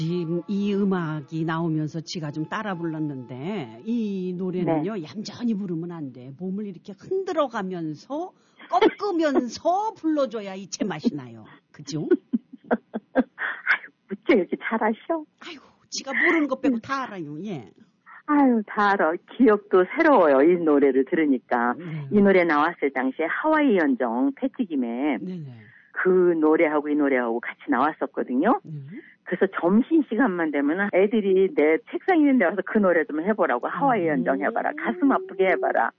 이 음악이 나오면서 지가 좀 따라 불렀는데 이 노래는요 네. 얌전히 부르면 안 돼. 몸을 이렇게 흔들어가면서 꺾으면서 불러줘야 이 제맛이 나요. 그죠? 아유, 어째 이렇게 잘하셔? 아이고, 지가 모르는 것 빼고 다 알아요. 예. 아유, 다 알아. 기억도 새로워요. 이 노래를 들으니까. 이 노래 나왔을 당시에 하와이 연정 패티김에 그 노래하고 이 노래하고 같이 나왔었거든요. 그래서 점심시간만 되면 애들이 내 책상 있는 데 와서 그 노래 좀 해보라고. 하와이 연정 해봐라. 가슴 아프게 해봐라.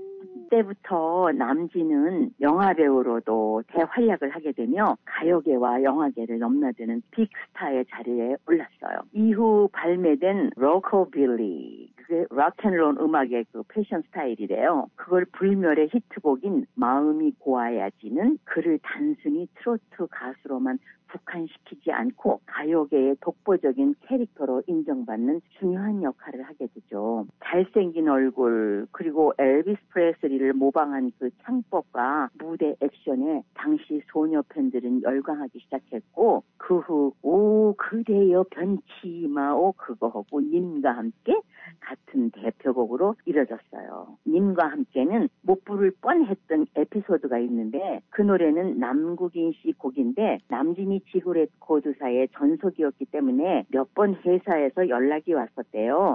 그때부터 남진은 영화배우로도 대활약을 하게 되며 가요계와 영화계를 넘나드는 빅스타의 자리에 올랐어요. 이후 발매된 로커빌리, 그게 락앤롤 음악의 그 패션 스타일이래요. 그걸 불멸의 히트곡인 마음이 고와야지는 그를 단순히 트로트 가수로만 국한시키지 않고 가요계의 독보적인 캐릭터로 인정받는 중요한 역할을 하게 되죠. 잘생긴 얼굴 그리고 엘비스 프레슬리를 모방한 그 창법과 무대 액션에 당시 소녀 팬들은 열광하기 시작했고 그 후 오 그대여 변치 마오 그거하고 님과 함께 같은 대표곡으로 이뤄졌어요. 님과 함께는 못 부를 뻔했던 에피소드가 있는데 그 노래는 남국인 씨 곡인데 남진이 지구레코드사의 전속이었기 때문에 몇 번 회사에서 연락이 왔었대요.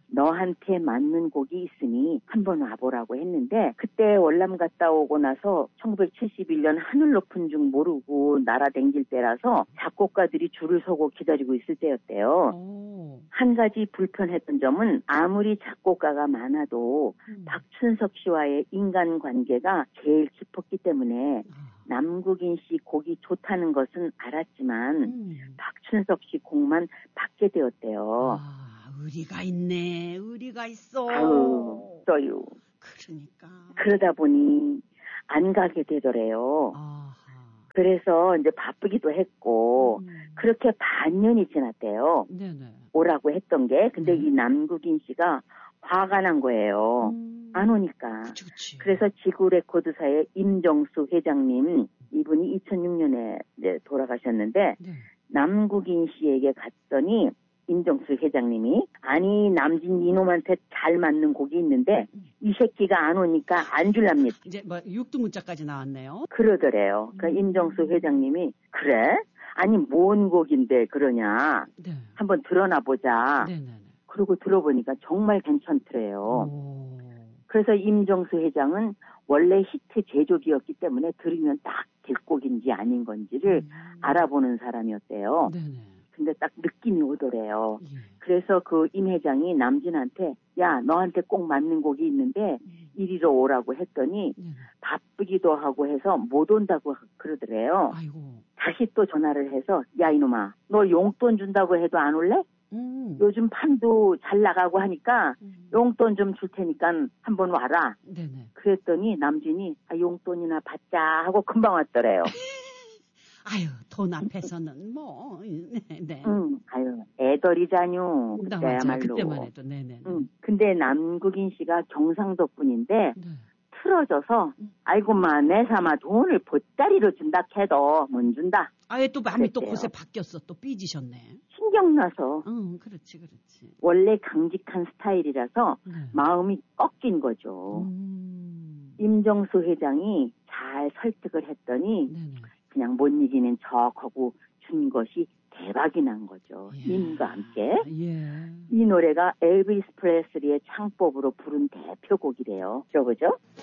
너한테 맞는 곡이 있으니 한번 와보라고 했는데 그때 월남 갔다 오고 나서 1971년 하늘 높은 중 모르고 날아댕길 때라서 작곡가들이 줄을 서고 기다리고 있을 때였대요. 한 가지 불편했던 점은 아무리 작곡가가 많아도 박춘석 씨와의 인간관계가 제일 깊었기 때문에 남국인 씨 곡이 좋다는 것은 알았지만 박춘석 씨 곡만 받게 되었대요. 아, 의리가 있네. 의리가 있어. 아유, 떠요. 그러니까. 그러다 보니 안 가게 되더래요. 아하. 그래서 이제 바쁘기도 했고 그렇게 반년이 지났대요. 네네. 오라고 했던 게. 근데 이 남국인 씨가 화가 난 거예요. 안 오니까. 그치. 그래서 지구레코드사의 임정수 회장님, 이분이 2006년에 이제 돌아가셨는데 남국인 씨에게 갔더니 임정수 회장님이 아니 남진 이놈한테 잘 맞는 곡이 있는데 이 새끼가 안 오니까 안 줄랍니다. 이제 뭐 육두문자까지 나왔네요. 그러더래요. 그 임정수 회장님이 그래? 아니 뭔 곡인데 그러냐. 네. 한번 들어나 보자. 네네네. 그러고 들어보니까 정말 괜찮더래요. 그래서 임정수 회장은 원래 히트 제조기였기 때문에 들으면 딱 될 곡인지 아닌 건지를 알아보는 사람이었대요. 네네. 근데 딱 느낌이 오더래요. 예. 그래서 그 임 회장이 남진한테 야 너한테 꼭 맞는 곡이 있는데 이리로 오라고 했더니 바쁘기도 하고 해서 못 온다고 그러더래요. 아이고. 다시 또 전화를 해서 야 이놈아 너 용돈 준다고 해도 안 올래? 요즘 판도 잘 나가고 하니까 용돈 좀 줄 테니까 한번 와라. 네네. 그랬더니 남진이 용돈이나 받자 하고 금방 왔더래요. 아유, 돈 앞에서는 뭐, 네. 아유, 애덜이자뇨. 그때야말로. 그때만 해도, 네네. 근데 남국인 씨가 경상도분인데, 틀어져서, 아이고마, 내 삼아 돈을 보따리로 준다 해도 못 준다. 아예 또 마음이 또 그랬대요. 곳에 바뀌었어. 또 삐지셨네. 신경나서. 그렇지. 원래 강직한 스타일이라서 마음이 꺾인 거죠. 임정수 회장이 잘 설득을 했더니, 그냥 못 이기는 척하고 준 것이 대박이 난 거죠. 예. 님과 함께. 예. 이 노래가 엘비스 프레슬리의 창법으로 부른 대표곡이래요. 들어보죠?